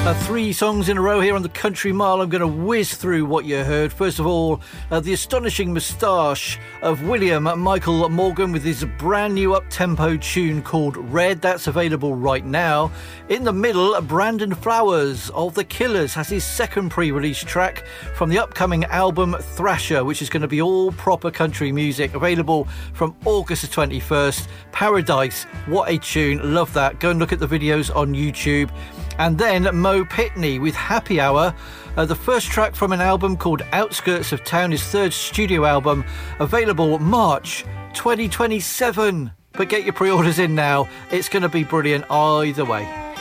Three songs in a row here on the Country Mile. I'm going to whiz through what you heard. First of all, the astonishing moustache of William Michael Morgan with his brand new up-tempo tune called Red. That's available right now. In the middle, Brandon Flowers of The Killers has his second pre-release track from the upcoming album Thrasher, which is going to be all proper country music, available from August the 21st. Paradise, what a tune. Love that. Go and look at the videos on YouTube. And then Mo Pitney with Happy Hour, the first track from an album called Outskirts of Town, his third studio album, available March 2027. But get your pre-orders in now. It's going to be brilliant either way.